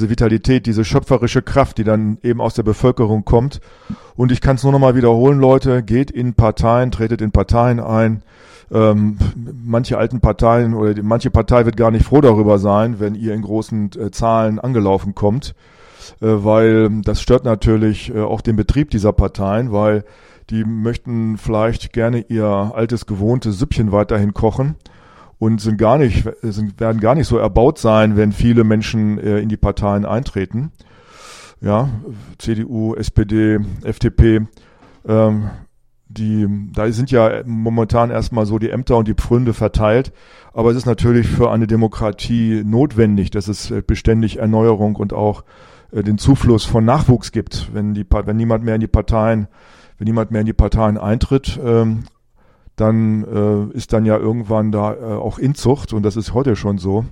diese Vitalität, diese schöpferische Kraft, die dann eben aus der Bevölkerung kommt. Und ich kann es nur noch mal wiederholen, Leute, geht in Parteien, tretet in Parteien ein. Manche alten Parteien oder manche Partei wird gar nicht froh darüber sein, wenn ihr in großen Zahlen angelaufen kommt, weil das stört natürlich auch den Betrieb dieser Parteien, weil die möchten vielleicht gerne ihr altes gewohntes Süppchen weiterhin kochen und werden gar nicht so erbaut sein, wenn viele Menschen in die Parteien eintreten. Ja, CDU, SPD, FDP, da sind ja momentan erstmal so die Ämter und die Pfründe verteilt, aber es ist natürlich für eine Demokratie notwendig, dass es beständig Erneuerung und auch den Zufluss von Nachwuchs gibt. Wenn niemand mehr in die Parteien eintritt, dann ist dann ja irgendwann da auch Inzucht, und das ist heute schon so.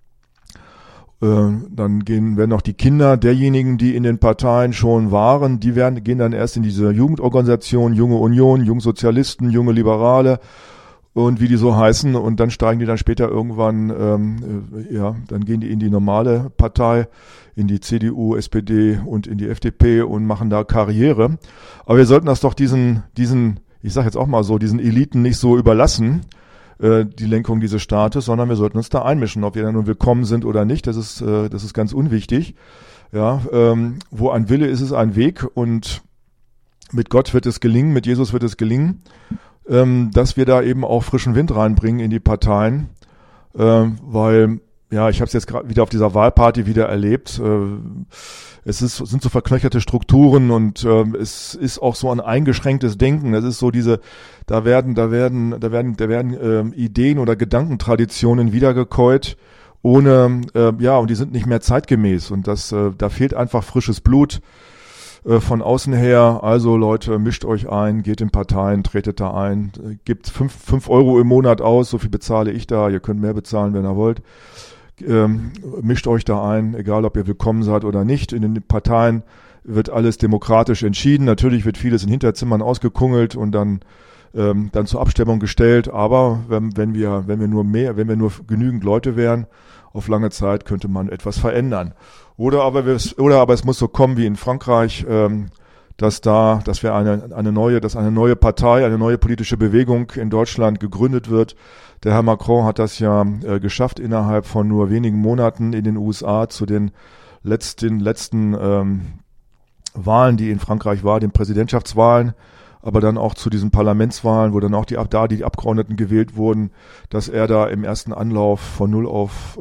Dann werden auch die Kinder derjenigen, die in den Parteien schon waren, gehen dann erst in diese Jugendorganisation, Junge Union, Jungsozialisten, Junge Liberale und wie die so heißen, und dann steigen die dann später irgendwann, dann gehen die in die normale Partei, in die CDU, SPD und in die FDP und machen da Karriere. Aber wir sollten das doch diesen, ich sag jetzt auch mal so, diesen Eliten nicht so überlassen, die Lenkung dieses Staates, sondern wir sollten uns da einmischen, ob wir da nun willkommen sind oder nicht. Das ist ganz unwichtig. Ja, wo ein Wille ist, ist ein Weg, und mit Gott wird es gelingen, mit Jesus wird es gelingen, dass wir da eben auch frischen Wind reinbringen in die Parteien, weil ja, ich habe es jetzt gerade wieder auf dieser Wahlparty wieder erlebt. Sind so verknöcherte Strukturen, und es ist auch so ein eingeschränktes Denken. Das ist so da werden Ideen oder Gedankentraditionen wiedergekäut, und die sind nicht mehr zeitgemäß, und da fehlt einfach frisches Blut von außen her. Also Leute, mischt euch ein, geht in Parteien, tretet da ein, gebt 5 Euro im Monat aus, so viel bezahle ich da, ihr könnt mehr bezahlen, wenn ihr wollt. Mischt euch da ein, egal ob ihr willkommen seid oder nicht. In den Parteien wird alles demokratisch entschieden. Natürlich wird vieles in Hinterzimmern ausgekungelt und dann zur Abstimmung gestellt. Aber wenn wir nur genügend Leute wären, auf lange Zeit könnte man etwas verändern. Oder aber es muss so kommen wie in Frankreich, dass eine neue Partei, eine neue politische Bewegung in Deutschland gegründet wird. Der Herr Macron hat das ja geschafft, innerhalb von nur wenigen Monaten in den USA zu den letzten Wahlen, die in Frankreich waren, den Präsidentschaftswahlen, aber dann auch zu diesen Parlamentswahlen, wo dann auch die Abgeordneten gewählt wurden, dass er da im ersten Anlauf von 0 auf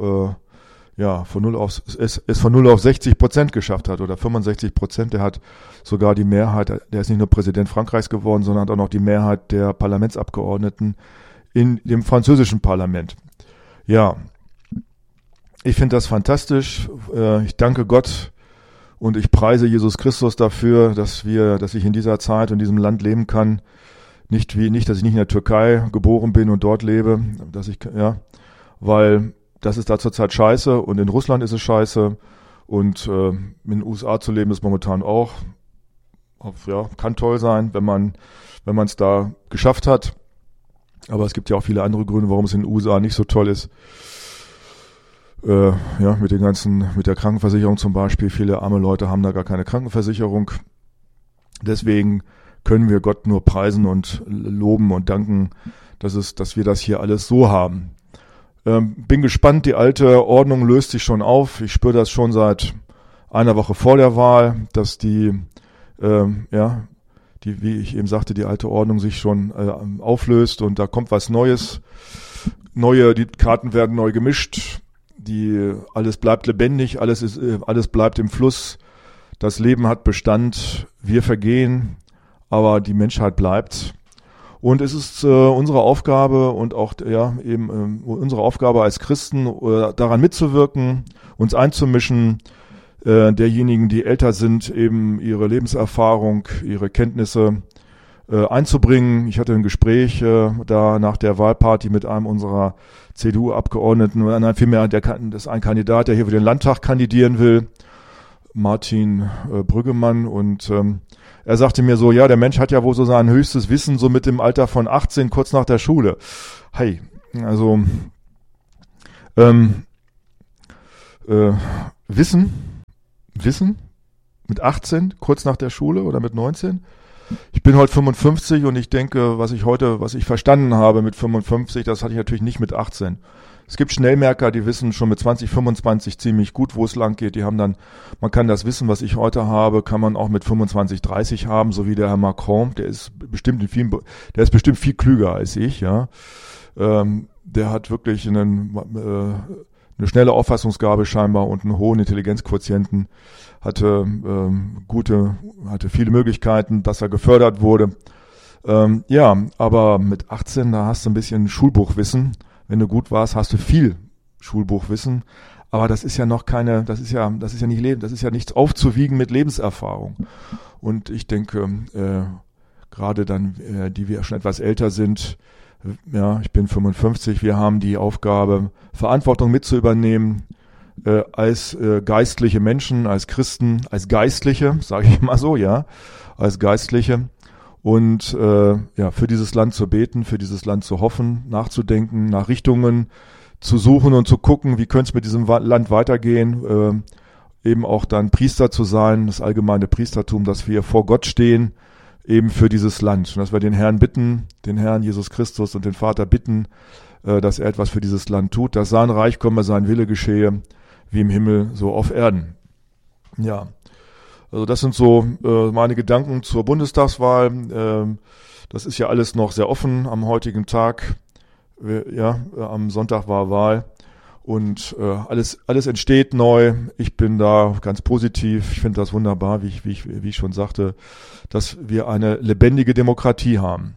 60% geschafft hat oder 65%. Der hat sogar die Mehrheit, der ist nicht nur Präsident Frankreichs geworden, sondern hat auch noch die Mehrheit der Parlamentsabgeordneten in dem französischen Parlament. Ja, ich finde das fantastisch. Ich danke Gott und ich preise Jesus Christus dafür, dass ich in dieser Zeit und in diesem Land leben kann. Dass ich nicht in der Türkei geboren bin und dort lebe, weil das ist da zurzeit scheiße, und in Russland ist es scheiße, und in den USA zu leben ist momentan auch, kann toll sein, wenn man es da geschafft hat. Aber es gibt ja auch viele andere Gründe, warum es in den USA nicht so toll ist. Mit der Krankenversicherung zum Beispiel. Viele arme Leute haben da gar keine Krankenversicherung. Deswegen können wir Gott nur preisen und loben und danken, dass wir das hier alles so haben. Bin gespannt, die alte Ordnung löst sich schon auf. Ich spüre das schon seit einer Woche vor der Wahl, dass wie ich eben sagte, die alte Ordnung sich schon auflöst, und da kommt was Neues. Die Karten werden neu gemischt, alles bleibt lebendig, alles bleibt im Fluss. Das Leben hat Bestand, wir vergehen, aber die Menschheit bleibt. Und es ist unsere Aufgabe und auch unsere Aufgabe als Christen, daran mitzuwirken, uns einzumischen, derjenigen, die älter sind, eben ihre Lebenserfahrung, ihre Kenntnisse einzubringen. Ich hatte ein Gespräch da nach der Wahlparty mit einem unserer CDU-Abgeordneten, das ist ein Kandidat, der hier für den Landtag kandidieren will, Martin Brüggemann, und er sagte mir so, ja, der Mensch hat ja wohl so sein höchstes Wissen so mit dem Alter von 18, kurz nach der Schule. Hey, also Wissen wissen, mit 18, kurz nach der Schule oder mit 19. Ich bin heute 55 und ich denke, was ich verstanden habe mit 55, das hatte ich natürlich nicht mit 18. Es gibt Schnellmerker, die wissen schon mit 20, 25 ziemlich gut, wo es lang geht. Man kann das Wissen, was ich heute habe, kann man auch mit 25, 30 haben, so wie der Herr Macron. Der ist bestimmt viel klüger als ich, ja. Der hat wirklich eine schnelle Auffassungsgabe scheinbar und einen hohen Intelligenzquotienten, hatte viele Möglichkeiten, dass er gefördert wurde. Aber mit 18, da hast du ein bisschen Schulbuchwissen. Wenn du gut warst, hast du viel Schulbuchwissen. Aber das ist ja das ist ja nicht Leben, das ist ja nichts aufzuwiegen mit Lebenserfahrung. Und ich denke, gerade dann, die wir schon etwas älter sind, ja, ich bin 55, wir haben die Aufgabe, Verantwortung mit zu übernehmen, als geistliche Menschen, als Christen, als Geistliche, sage ich mal so, ja, als Geistliche und für dieses Land zu beten, für dieses Land zu hoffen, nachzudenken, nach Richtungen zu suchen und zu gucken, wie könnte es mit diesem Land weitergehen, eben auch dann Priester zu sein, das allgemeine Priestertum, dass wir vor Gott stehen, eben für dieses Land und dass wir den Herrn bitten, den Herrn Jesus Christus und den Vater bitten, dass er etwas für dieses Land tut, dass sein Reich komme, sein Wille geschehe, wie im Himmel, so auf Erden. Ja, also das sind so meine Gedanken zur Bundestagswahl. Das ist ja alles noch sehr offen am heutigen Tag. Am Sonntag war Wahl und alles entsteht neu. Ich bin da ganz positiv. Ich finde das wunderbar, wie ich schon sagte, dass wir eine lebendige Demokratie haben.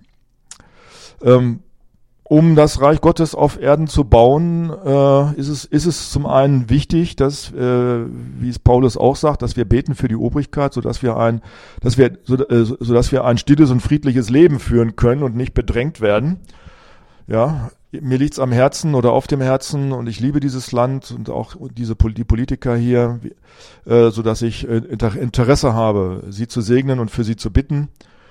Um das Reich Gottes auf Erden zu bauen, ist es zum einen wichtig, dass, wie es Paulus auch sagt, dass wir beten für die Obrigkeit, sodass wir ein stilles und friedliches Leben führen können und nicht bedrängt werden. Ja, mir liegt's am Herzen oder auf dem Herzen und ich liebe dieses Land und auch die Politiker hier, sodass ich Interesse habe, sie zu segnen und für sie zu bitten.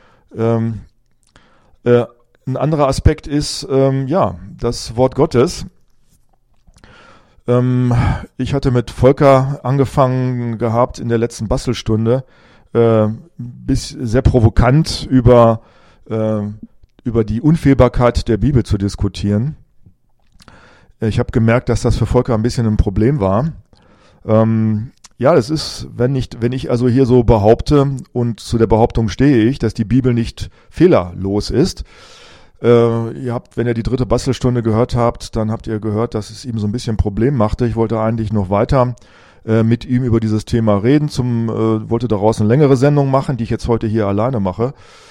Ein anderer Aspekt ist, das Wort Gottes. Ich hatte mit Volker angefangen gehabt in der letzten Bastelstunde, sehr provokant über die Unfehlbarkeit der Bibel zu diskutieren. Ich habe gemerkt, dass das für Volker ein bisschen ein Problem war. Das ist, wenn ich also hier so behaupte und zu der Behauptung stehe ich, dass die Bibel nicht fehlerlos ist. Wenn ihr die 3. Bastelstunde gehört habt, dann habt ihr gehört, dass es ihm so ein bisschen Problem machte. Ich wollte eigentlich noch weiter mit ihm über dieses Thema reden, wollte daraus eine längere Sendung machen, die ich jetzt heute hier alleine mache.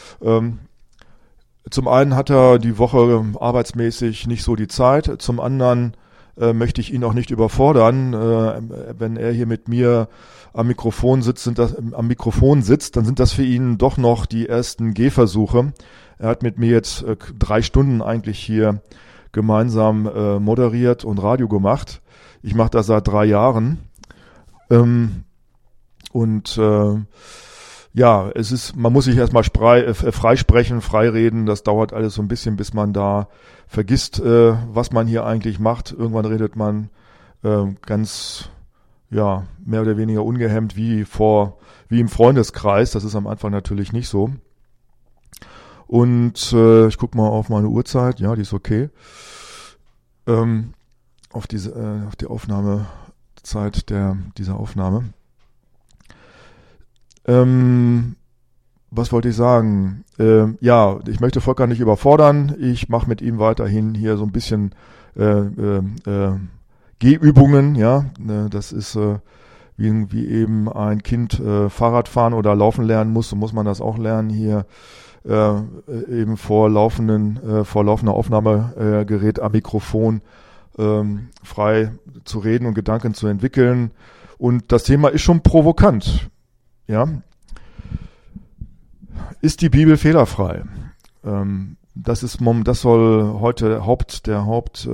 Zum einen hat er die Woche arbeitsmäßig nicht so die Zeit, zum anderen möchte ich ihn auch nicht überfordern. Wenn er hier mit mir am Mikrofon sitzt, dann sind das für ihn doch noch die ersten Gehversuche. Er hat mit mir jetzt 3 Stunden eigentlich hier gemeinsam moderiert und Radio gemacht. Ich mache das seit 3 Jahren. Man muss sich erstmal freisprechen, freireden. Das dauert alles so ein bisschen, bis man da vergisst, was man hier eigentlich macht. Irgendwann redet man ganz, mehr oder weniger ungehemmt wie im Freundeskreis. Das ist am Anfang natürlich nicht so. Und ich gucke mal auf meine Uhrzeit. Ja, die ist okay. Auf die Aufnahmezeit dieser Aufnahme. Was wollte ich sagen? Ich möchte Volker nicht überfordern. Ich mache mit ihm weiterhin hier so ein bisschen Gehübungen. Ja, das ist wie eben ein Kind Fahrrad fahren oder laufen lernen muss. So muss man das auch lernen hier. Eben vor laufender Aufnahmegerät am Mikrofon frei zu reden und Gedanken zu entwickeln. Und das Thema ist schon provokant. Ja. Ist die Bibel fehlerfrei? Das soll heute der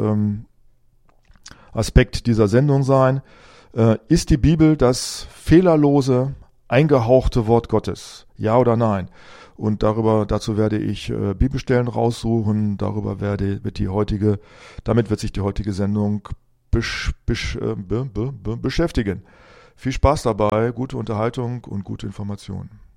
Hauptaspekt dieser Sendung sein. Ist die Bibel das fehlerlose, eingehauchte Wort Gottes? Ja oder nein? Und dazu werde ich Bibelstellen raussuchen. Damit wird sich die heutige Sendung beschäftigen. Viel Spaß dabei, gute Unterhaltung und gute Informationen.